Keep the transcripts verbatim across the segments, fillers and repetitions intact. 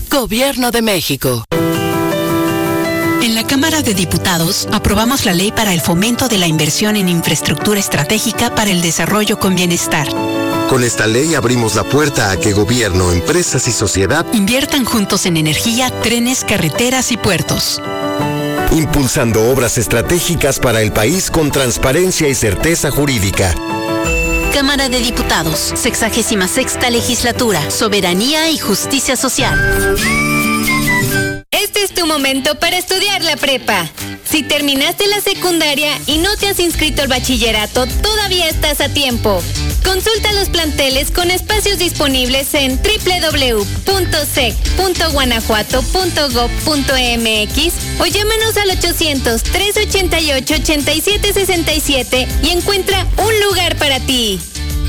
Gobierno de México. En la Cámara de Diputados aprobamos la ley para el fomento de la inversión en infraestructura estratégica para el desarrollo con bienestar. Con esta ley abrimos la puerta a que gobierno, empresas y sociedad inviertan juntos en energía, trenes, carreteras y puertos. Impulsando obras estratégicas para el país con transparencia y certeza jurídica. Cámara de Diputados, sexagésima sexta legislatura, soberanía y justicia social. Este es tu momento para estudiar la prepa. Si terminaste la secundaria y no te has inscrito al bachillerato, todavía estás a tiempo. Consulta los planteles con espacios disponibles en doble u doble u doble u punto sec punto guanajuato punto gob punto mx o llámanos al ochocientos, trescientos ochenta y ocho, ochenta y siete sesenta y siete y encuentra un lugar para ti.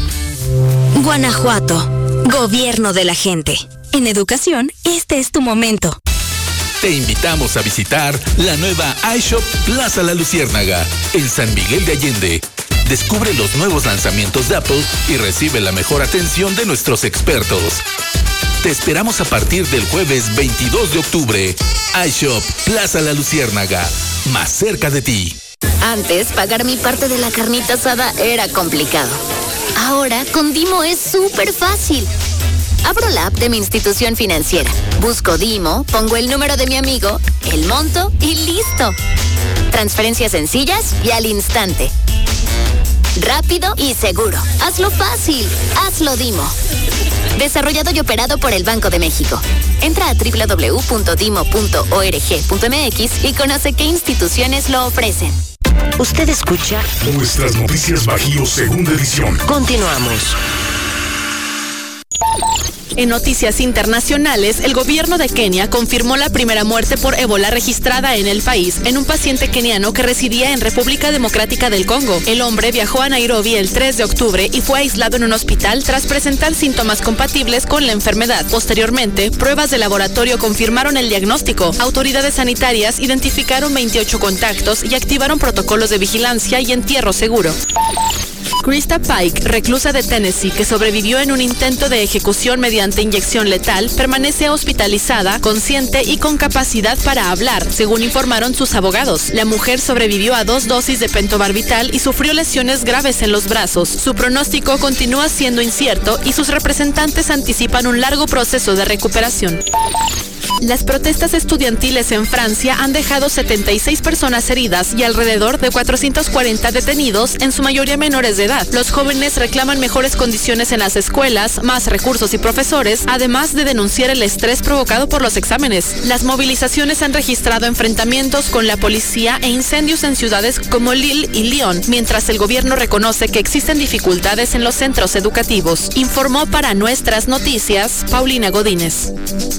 Guanajuato, gobierno de la gente. En educación, este es tu momento. Te invitamos a visitar la nueva iShop Plaza La Luciérnaga en San Miguel de Allende. Descubre los nuevos lanzamientos de Apple y recibe la mejor atención de nuestros expertos. Te esperamos a partir del jueves veintidós de octubre. iShop Plaza La Luciérnaga, más cerca de ti. Antes, pagar mi parte de la carnita asada era complicado. Ahora, con Dimo es súper fácil. Abro la app de mi institución financiera, busco Dimo, pongo el número de mi amigo, el monto y listo. Transferencias sencillas y al instante. Rápido y seguro. Hazlo fácil. Hazlo Dimo. Desarrollado y operado por el Banco de México. Entra a doble u doble u doble u punto dimo punto org punto mx y conoce qué instituciones lo ofrecen. Usted escucha Nuestras Noticias Bajío, segunda edición. Continuamos. En noticias internacionales, el gobierno de Kenia confirmó la primera muerte por ébola registrada en el país en un paciente keniano que residía en República Democrática del Congo. El hombre viajó a Nairobi el tres de octubre y fue aislado en un hospital tras presentar síntomas compatibles con la enfermedad. Posteriormente, pruebas de laboratorio confirmaron el diagnóstico. Autoridades sanitarias identificaron veintiocho contactos y activaron protocolos de vigilancia y entierro seguro. Krista Pike, reclusa de Tennessee que sobrevivió en un intento de ejecución mediante inyección letal, permanece hospitalizada, consciente y con capacidad para hablar, según informaron sus abogados. La mujer sobrevivió a dos dosis de pentobarbital y sufrió lesiones graves en los brazos. Su pronóstico continúa siendo incierto y sus representantes anticipan un largo proceso de recuperación. Las protestas estudiantiles en Francia han dejado setenta y seis personas heridas y alrededor de cuatrocientos cuarenta detenidos, en su mayoría menores de edad. Los jóvenes reclaman mejores condiciones en las escuelas, más recursos y profesores, además de denunciar el estrés provocado por los exámenes. Las movilizaciones han registrado enfrentamientos con la policía e incendios en ciudades como Lille y Lyon, mientras el gobierno reconoce que existen dificultades en los centros educativos. Informó para Nuestras Noticias, Paulina Godínez.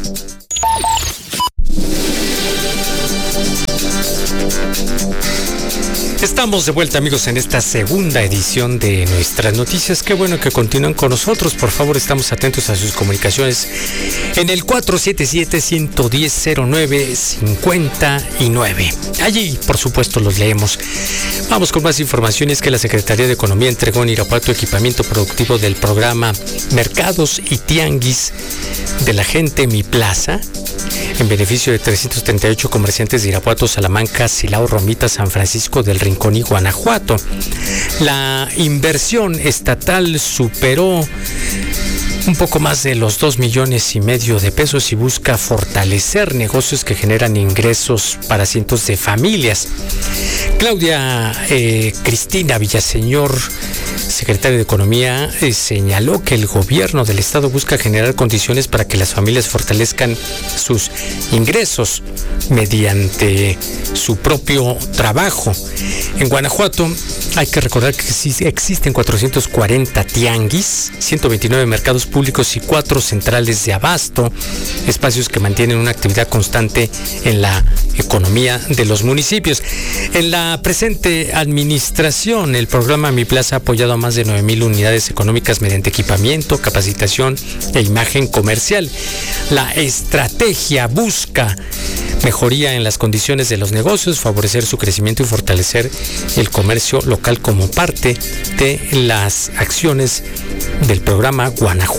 Estamos de vuelta, amigos, en esta segunda edición de Nuestras Noticias. Qué bueno que continúan con nosotros. Por favor, estamos atentos a sus comunicaciones en el cuatro siete siete, uno uno cero, cero nueve cinco nueve. Allí, por supuesto, los leemos. Vamos con más informaciones. Que la Secretaría de Economía entregó en Irapuato equipamiento productivo del programa Mercados y Tianguis de la Gente Mi Plaza, en beneficio de trescientos treinta y ocho comerciantes de Irapuato, Salamanca, Silao, Romita, San Francisco del Rincón y Guanajuato. La inversión estatal superó un poco más de los dos millones y medio de pesos y busca fortalecer negocios que generan ingresos para cientos de familias. Claudia eh, Cristina Villaseñor, secretaria de Economía, eh, señaló que el gobierno del estado busca generar condiciones para que las familias fortalezcan sus ingresos mediante su propio trabajo. En Guanajuato hay que recordar que existen cuatrocientos cuarenta tianguis, ciento veintinueve mercados públicos y cuatro centrales de abasto, espacios que mantienen una actividad constante en la economía de los municipios. En la presente administración, el programa Mi Plaza ha apoyado a más de nueve mil unidades económicas mediante equipamiento, capacitación e imagen comercial. La estrategia busca mejoría en las condiciones de los negocios, favorecer su crecimiento y fortalecer el comercio local como parte de las acciones del programa Guanajuato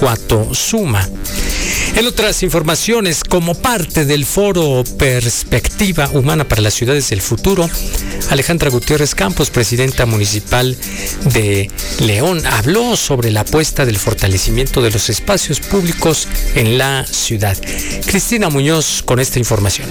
Guanajuato suma. En otras informaciones, como parte del foro Perspectiva Humana para las Ciudades del Futuro, Alejandra Gutiérrez Campos, presidenta municipal de León, habló sobre la apuesta del fortalecimiento de los espacios públicos en la ciudad. Cristina Muñoz con esta información.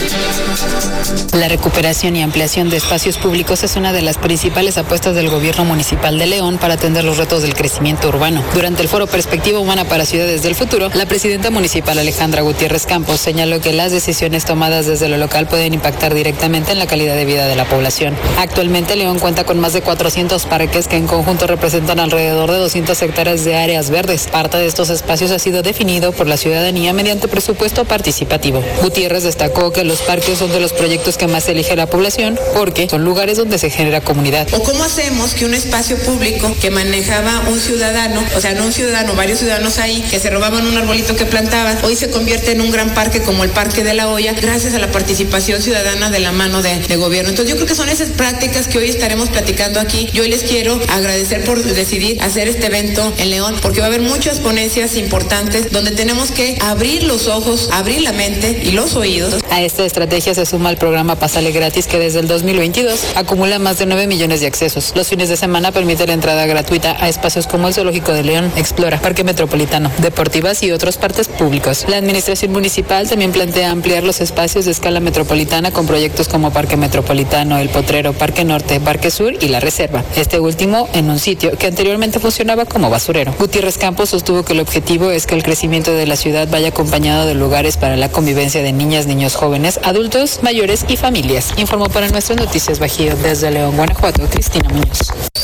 La recuperación y ampliación de espacios públicos es una de las principales apuestas del gobierno municipal de León para atender los retos del crecimiento urbano. Durante el foro Perspectiva Humana para Ciudades del Futuro, la presidenta municipal Alejandra Gutiérrez Campos señaló que las decisiones tomadas desde lo local pueden impactar directamente en la calidad de vida de la población. Actualmente León cuenta con más de cuatrocientos parques que en conjunto representan alrededor de doscientas hectáreas de áreas verdes. Parte de estos espacios ha sido definido por la ciudadanía mediante presupuesto participativo. Gutiérrez destacó que los parques son de los proyectos que más elige la población porque son lugares donde se genera comunidad. ¿O cómo hacemos que un espacio público que manejaba un ciudadano, o sea, no un ciudadano, varios ciudadanos ahí, que se robaban un arbolito que plantaban, hoy se convierte en un gran parque como el Parque de la Hoya, gracias a la participación ciudadana de la mano de, de gobierno? Entonces yo creo que son esas prácticas que hoy estaremos platicando aquí. Yo hoy les quiero agradecer por decidir hacer este evento en León, porque va a haber muchas ponencias importantes donde tenemos que abrir los ojos, abrir la mente y los oídos. A esta estrategia se suma el programa Pásale Gratis, que desde el dos mil veintidós acumula más de nueve millones de accesos. Los fines de semana permite la entrada gratuita a espacios como el Zoológico de León, Explora, Parque Metropolitano, Deportivas y otros parques públicos. La administración municipal también plantea ampliar los espacios de escala metropolitana con proyectos como Parque Metropolitano, El Potrero, Parque Norte, Parque Sur y La Reserva. Este último en un sitio que anteriormente funcionaba como basurero. Gutiérrez Campos sostuvo que el objetivo es que el crecimiento de la ciudad vaya acompañado de lugares para la convivencia de niñas, niños jóvenes, adultos, mayores y familias. Informó para Nuestras Noticias Bajío desde León, Guanajuato, Cristina Muñoz.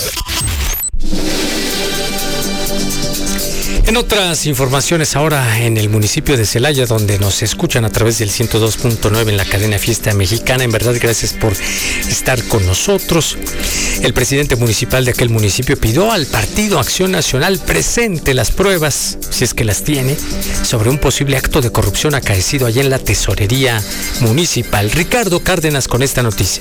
En otras informaciones, ahora en el municipio de Celaya, donde nos escuchan a través del ciento dos punto nueve en la cadena Fiesta Mexicana, en verdad gracias por estar con nosotros. El presidente municipal de aquel municipio pidió al Partido Acción Nacional presente las pruebas, si es que las tiene, sobre un posible acto de corrupción acaecido allá en la tesorería municipal. Ricardo Cárdenas con esta noticia.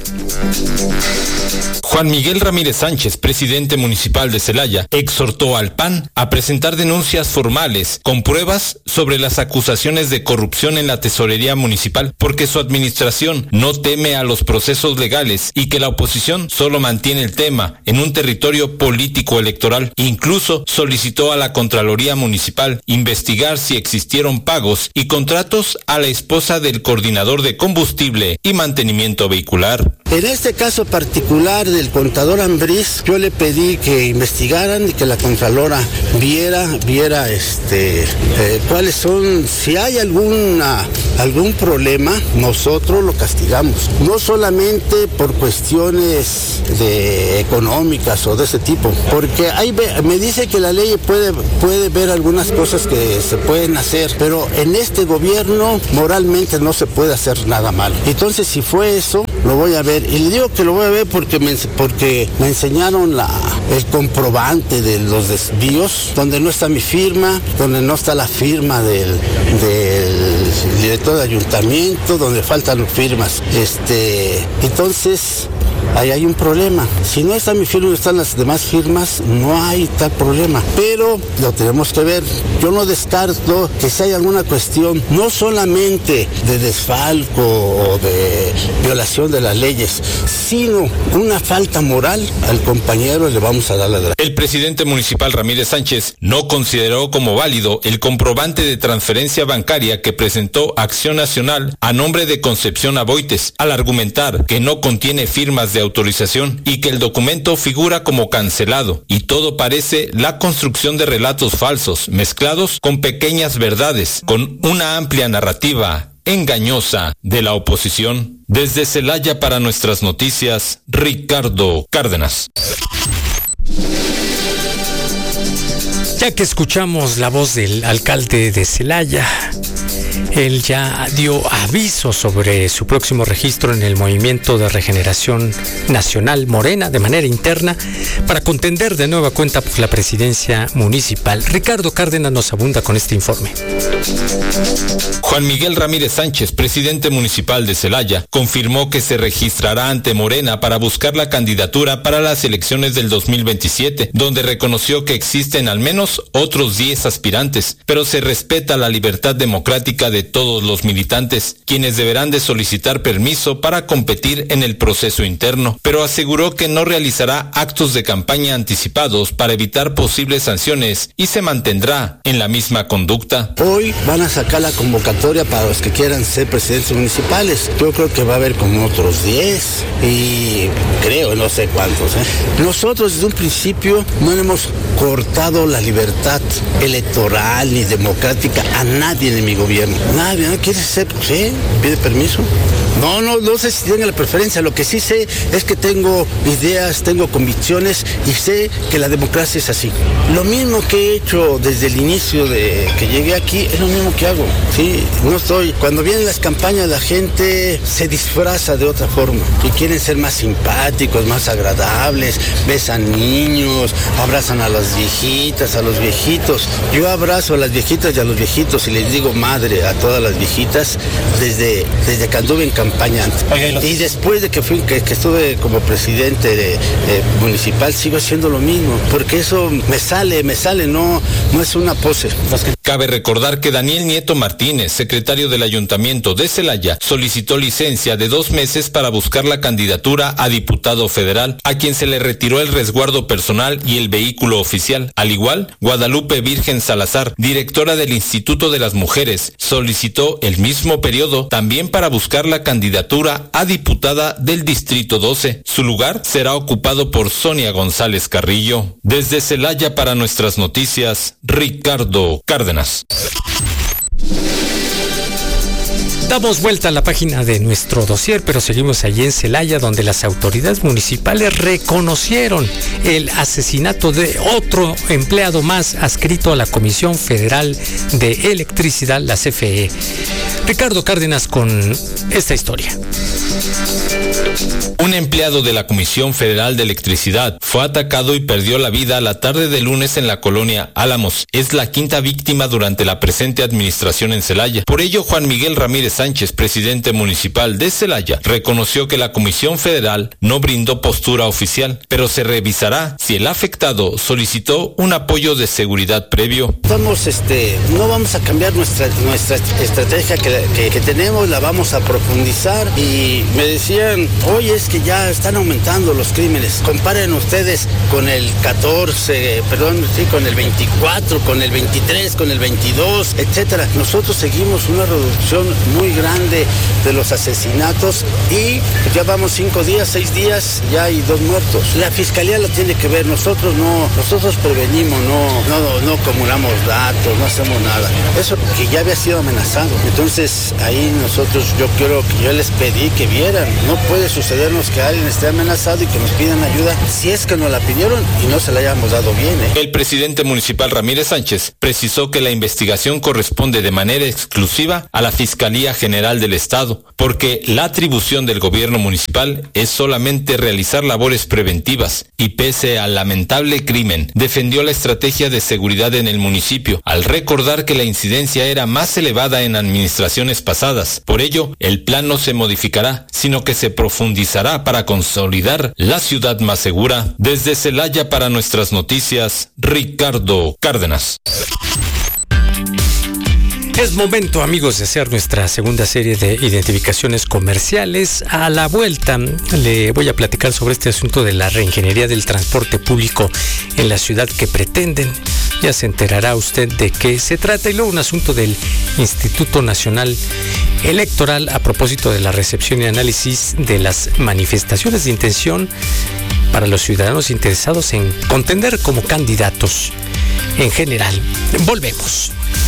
Juan Miguel Ramírez Sánchez, presidente municipal de Celaya, exhortó al P A N a presentar denuncias formales con pruebas sobre las acusaciones de corrupción en la tesorería municipal, porque su administración no teme a los procesos legales y que la oposición solo mantiene el tema en un territorio político electoral. Incluso solicitó a la Contraloría Municipal investigar si existieron pagos y contratos a la esposa del coordinador de combustible y mantenimiento vehicular. En este caso particular del contador Ambriz, yo le pedí que investigaran y que la Contralora viera, viera este, eh, cuáles son, si hay alguna, algún problema, nosotros lo castigamos. No solamente por cuestiones de económicas o de ese tipo, porque hay, me dice que la ley puede, puede ver algunas cosas que se pueden hacer, pero en este gobierno moralmente no se puede hacer nada malo. Entonces, si fue eso, lo voy a ver. Y le digo que lo voy a ver porque me, porque me enseñaron la, el comprobante de los desvíos, donde no está mi firma, donde no está la firma del, del director de ayuntamiento, donde faltan firmas. Este, entonces, ahí hay un problema. Si no está mi firma y están las demás firmas, no hay tal problema. Pero lo tenemos que ver. Yo no descarto que si hay alguna cuestión, no solamente de desfalco o de violación de las leyes, sino una falta moral, al compañero le vamos a dar la gracia. El presidente municipal Ramírez Sánchez no consideró como válido el comprobante de transferencia bancaria que presentó Acción Nacional a nombre de Concepción Aboites, al argumentar que no contiene firmas de autorización y que el documento figura como cancelado, y todo parece la construcción de relatos falsos mezclados con pequeñas verdades, con una amplia narrativa engañosa de la oposición. Desde Celaya para Nuestras Noticias, Ricardo Cárdenas. Ya que escuchamos la voz del alcalde de Celaya, él ya dio aviso sobre su próximo registro en el Movimiento de Regeneración Nacional Morena de manera interna para contender de nueva cuenta por la presidencia municipal. Ricardo Cárdenas nos abunda con este informe. Juan Miguel Ramírez Sánchez, presidente municipal de Celaya, confirmó que se registrará ante Morena para buscar la candidatura para las elecciones del dos mil veintisiete, donde reconoció que existen al menos menos otros diez aspirantes, pero se respeta la libertad democrática de todos los militantes, quienes deberán de solicitar permiso para competir en el proceso interno, pero aseguró que no realizará actos de campaña anticipados para evitar posibles sanciones y se mantendrá en la misma conducta. Hoy van a sacar la convocatoria para los que quieran ser presidentes municipales. Yo creo que va a haber como otros diez y creo, no sé cuántos. ¿eh? Nosotros desde un principio no hemos cortado la libertad electoral ni democrática a nadie en mi gobierno. Nadie, ¿no? ¿Quiere ser? Sí, pide permiso. No, no, no sé si tenga la preferencia. Lo que sí sé es que tengo ideas, tengo convicciones y sé que la democracia es así. Lo mismo que he hecho desde el inicio de que llegué aquí es lo mismo que hago. Sí, no estoy. Cuando vienen las campañas la gente se disfraza de otra forma y quieren ser más simpáticos, más agradables, besan niños, abrazan a las viejitas, a los viejitos. Yo abrazo a las viejitas y a los viejitos y les digo madre a todas las viejitas desde, desde que anduve en campaña antes. Y después de que fui, que, que estuve como presidente de, eh, municipal, sigo haciendo lo mismo, porque eso me sale, me sale, no, no es una pose. Cabe recordar que Daniel Nieto Martínez, secretario del Ayuntamiento de Celaya, solicitó licencia de dos meses para buscar la candidatura a diputado federal, a quien se le retiró el resguardo personal y el vehículo oficial. Al igual, Guadalupe Virgen Salazar, directora del Instituto de las Mujeres, solicitó el mismo periodo también para buscar la candidatura a diputada del Distrito doce. Su lugar será ocupado por Sonia González Carrillo. Desde Celaya para nuestras noticias, Ricardo Cárdenas. Damos vuelta a la página de nuestro dossier, pero seguimos allí en Celaya, donde las autoridades municipales reconocieron el asesinato de otro empleado más adscrito a la Comisión Federal de Electricidad, la C F E. Ricardo Cárdenas con esta historia. Un empleado de la Comisión Federal de Electricidad fue atacado y perdió la vida la tarde de lunes en la colonia Álamos. Es la quinta víctima durante la presente administración en Celaya. Por ello, Juan Miguel Ramírez Sánchez, presidente municipal de Celaya, reconoció que la Comisión Federal no brindó postura oficial, pero se revisará si el afectado solicitó un apoyo de seguridad previo. Vamos, este, no vamos a cambiar nuestra, nuestra estrategia que, que, que tenemos, la vamos a profundizar. Y me decían, oye, es que ya están aumentando los crímenes. Comparen ustedes con el catorce, perdón, sí, con el veinticuatro, con el veintitrés, con el veintidós, etcétera. Nosotros seguimos una reducción muy grande de los asesinatos y ya vamos cinco días, seis días, ya hay dos muertos. La fiscalía lo tiene que ver, nosotros no, nosotros prevenimos, no, no, no acumulamos datos, no hacemos nada. Eso que ya había sido amenazado. Entonces ahí nosotros, yo quiero que yo les pedí que vieran, no puede sucedernos que alguien esté amenazado y que nos pidan ayuda si es que nos la pidieron y no se la hayamos dado bien. ¿eh? El presidente municipal Ramírez Sánchez precisó que la investigación corresponde de manera exclusiva a la Fiscalía General del Estado, porque la atribución del gobierno municipal es solamente realizar labores preventivas y pese al lamentable crimen, defendió la estrategia de seguridad en el municipio, al recordar que la incidencia era más elevada en administraciones pasadas. Por ello, el plan no se modificará, sino que se profundizará para consolidar la ciudad más segura. Desde Celaya para nuestras noticias, Ricardo Cárdenas. Es momento, amigos, de hacer nuestra segunda serie de identificaciones comerciales. A la vuelta le voy a platicar sobre este asunto de la reingeniería del transporte público en la ciudad que pretenden. Ya se enterará usted de qué se trata. Y luego un asunto del Instituto Nacional Electoral a propósito de la recepción y análisis de las manifestaciones de intención para los ciudadanos interesados en contender como candidatos en general. Volvemos.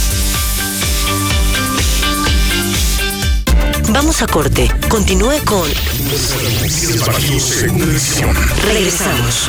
Vamos a corte. Continúe con Regresamos.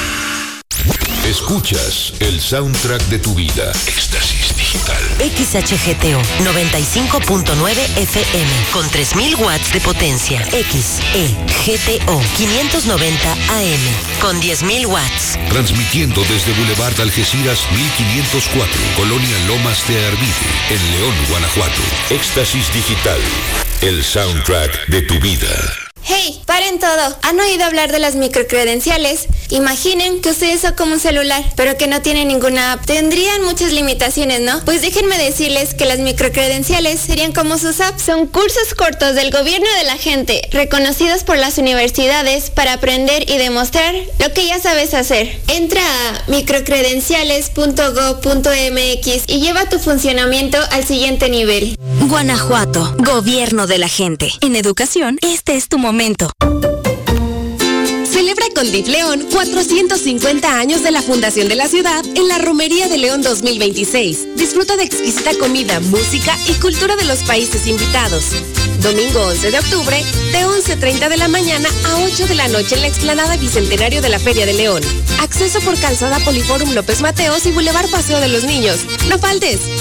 Escuchas el soundtrack de tu vida. Éxtasis Digital. X H G T O noventa y cinco punto nueve F M con tres mil watts de potencia. X E G T O quinientos noventa A M con diez mil watts. Transmitiendo desde Boulevard Algeciras mil quinientos cuatro, Colonia Lomas de Arvide, en León, Guanajuato. Éxtasis Digital. El soundtrack de tu vida. Hey, paren todo. ¿Han oído hablar de las microcredenciales? Imaginen que ustedes son como un celular, pero que no tiene ninguna app. Tendrían muchas limitaciones, ¿no? Pues déjenme decirles que las microcredenciales serían como sus apps. Son cursos cortos del gobierno de la gente, reconocidos por las universidades para aprender y demostrar lo que ya sabes hacer. Entra a microcredenciales punto gob punto mx y lleva tu funcionamiento al siguiente nivel. Guanajuato, gobierno de la gente. En educación, este es tu momento. Celebra con D I F León cuatrocientos cincuenta años de la fundación de la ciudad en la Romería de León dos mil veintiséis. Disfruta de exquisita comida, música y cultura de los países invitados. Domingo once de octubre, de once treinta de la mañana a ocho de la noche en la explanada Bicentenario de la Feria de León. Acceso por Calzada Poliforum López Mateos y Boulevard Paseo de los Niños. No faltes,